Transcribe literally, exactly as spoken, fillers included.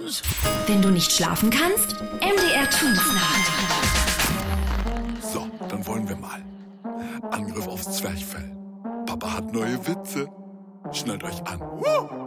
Wenn du nicht schlafen kannst, M D R Tunesnacht. So, dann wollen wir mal. Angriff aufs Zwerchfell. Papa hat neue Witze. Schnallt euch an.